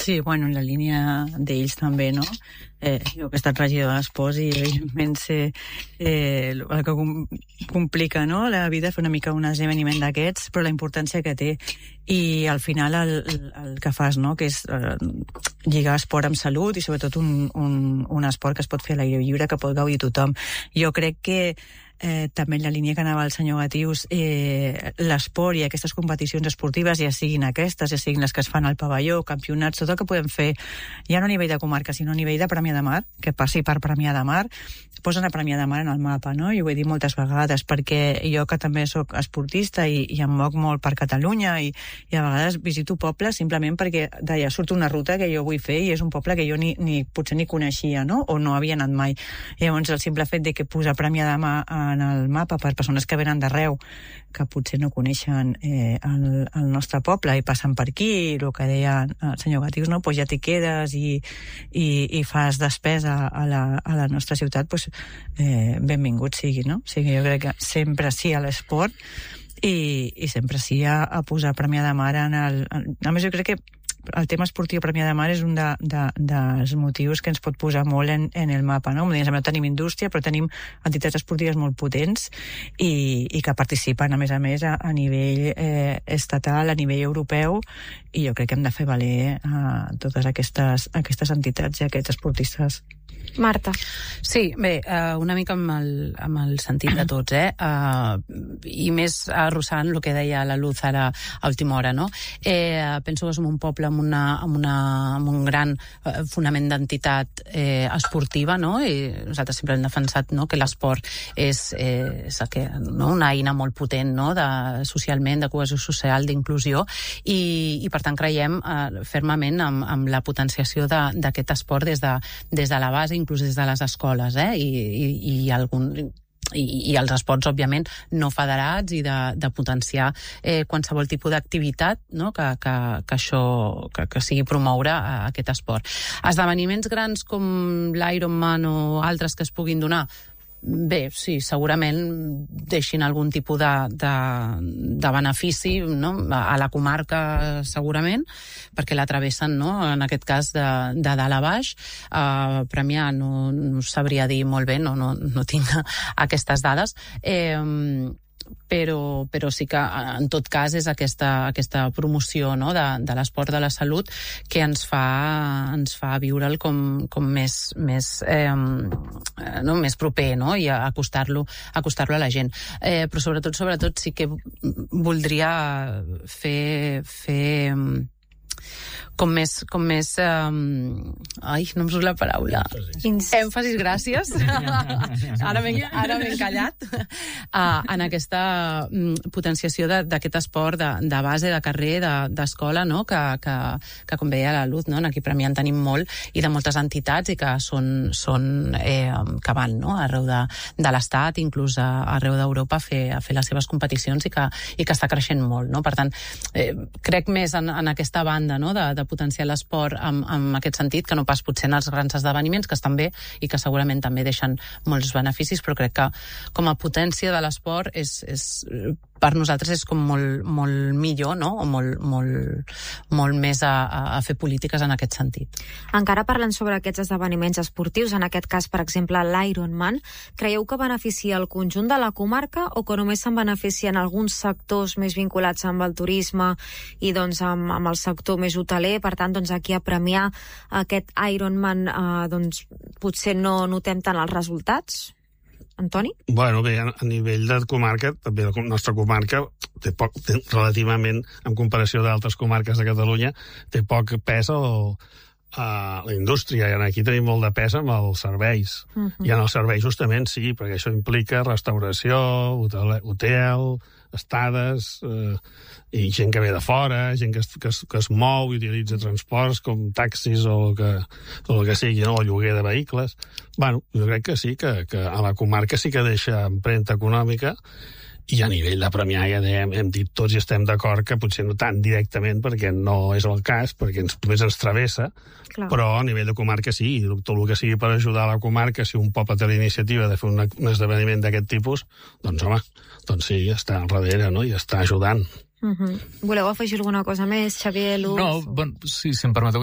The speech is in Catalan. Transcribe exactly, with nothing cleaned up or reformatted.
Sí, bueno, en la línia d'ells també, no? Eh, jo que he estat regidor de l'esport i evidentment sé eh, el que com, complica, no?, la vida, fer una mica un esdeveniment d'aquests, però la importància que té. I al final el, el que fas, no?, que és eh, lligar esport amb salut i sobretot un, un, un esport que es pot fer a l'aire lliure, que pot gaudir tothom. Jo crec que Eh, també en la línia que anava el senyor Gatius, eh, l'esport i aquestes competicions esportives, ja siguin aquestes, ja siguin les que es fan al pavelló, campionats, tot el que podem fer, ja no a nivell de comarca, sinó a nivell de Premià de Mar, que passi per Premià de Mar, posen a Premià de Mar en el mapa, no? I ho he dit moltes vegades, perquè jo que també sóc esportista i, i em moc molt per Catalunya i, i a vegades visito pobles simplement perquè d'allà surt una ruta que jo vull fer i és un poble que jo ni, ni potser ni coneixia, no?, o no havia anat mai. I llavors el simple fet de que posar Premià de Mar en el mapa per persones que venen d'arreu, que potser no coneixen eh, el, el nostre poble i passen per aquí, i el que deia el senyor Gatius, no?, pues ja t'hi quedes i, i, i fas despesa a la, a la nostra ciutat, pues, eh, benvingut sigui, no? O sigui, jo crec que sempre sí a l'esport i, i sempre sí a, a posar Premià de Mar en el... En, a més, jo crec que el tema esportiu Premià de Mar és un de, de, dels motius que ens pot posar molt en, en el mapa, no? No tenim indústria, però tenim entitats esportives molt potents i, i que participen, a més a més, a, a nivell eh, estatal, a nivell europeu, i jo crec que hem de fer valer a totes aquestes, aquestes entitats i aquests esportistes. Marta. Sí, bé, uh, una mica amb el, amb el sentit de tots, eh? Uh, I més arrossant el que deia la Luz ara a última hora, no? Eh, penso que som un poble amb, una, amb, una, amb un gran uh, fonament d'entitat eh, esportiva, no? I nosaltres sempre hem defensat, no?, que l'esport és, eh, és que, no?, una eina molt potent, no?, de, socialment, de cohesió social, d'inclusió, i, i per tant creiem uh, fermament amb, amb la potenciació d'aquest esport des de, des de la base, inclús des de les escoles, eh? I, i, i algun... I, i els esports, òbviament, no federats i de, de potenciar eh, qualsevol tipus d'activitat, no?, que, que, que això que, que sigui promoure a, a aquest esport. Esdeveniments grans com l'Ironman o altres que es puguin donar, bé, sí, segurament deixin algun tipus de, de, de benefici, no?, a la comarca segurament, perquè la travessen, no?, en aquest cas de, de dalt a baix. Uh, Premià no, no sabria dir molt bé, no, no, no tinc aquestes dades, eh, però, però sí que en tot cas és aquesta, aquesta promoció, no?, de, de l'esport de la salut que ens fa, ens fa viure'l com, com més, més, eh, no?, més proper, no?, i acostar-lo acostar-lo a la gent. Eh, però sobretot, sobretot sí que voldria fer... fer com més, com més um... ai, no em surt la paraula. Èmfasis, Èmfasis gràcies. Ara m'he ara m'he encallat. Uh, en aquesta um, potenciació d'aquest esport de, de base, de carrer, d'escola, no?, que, que, que com veia la Luz, no?, aquí a Premià en tenim molt, i de moltes entitats, i que són, són eh, que van, no?, arreu de, de l'Estat, inclús a, arreu d'Europa, a fer, a fer les seves competicions, i que, i que està creixent molt, no? Per tant, eh, crec més en, en aquesta banda, no?, de, de potenciar l'esport amb, amb aquest sentit, que no pas potser en els grans esdeveniments, que estan bé i que segurament també deixen molts beneficis, però crec que com a potència de l'esport és, és, per nosaltres és com molt, molt millor, no?, o molt, molt, molt més a, a fer polítiques en aquest sentit. Encara parlant sobre aquests esdeveniments esportius, en aquest cas, per exemple, l'Ironman, creieu que beneficia el conjunt de la comarca o que només se'n beneficien alguns sectors més vinculats amb el turisme i doncs amb, amb el sector més hoteler? Per tant, doncs, aquí a Premià aquest Ironman eh, doncs, potser no notem tant els resultats? Antoni? Bueno, bé, a nivell de comarca, també la nostra comarca té poc, té, relativament, en comparació d'altres comarques de Catalunya, té poc pes el, a la indústria, i aquí tenim molt de pes amb els serveis. Uh -huh. I en els serveis justament sí, perquè això implica restauració, hotel, hotel estades, eh, i gent que ve de fora, gent que es, que es, que es mou i utilitza transports com taxis o el que, o el que sigui, no? O lloguer de vehicles. Bueno, jo crec que sí, que, que a la comarca sí que deixa empremta econòmica, i a nivell de Premià ja hem, hem dit tots i estem d'acord que potser no tan directament, perquè no és el cas, perquè ens, només ens travessa, clar, però a nivell de comarca sí, i tot el que sigui per ajudar a la comarca, si un poble té la iniciativa de fer un, un esdeveniment d'aquest tipus, doncs home, doncs sí, està al darrere, no?, i està ajudant. Uh-huh. Voleu afegir alguna cosa més, Xavier, Luz? No, bon, sí, si em permeteu,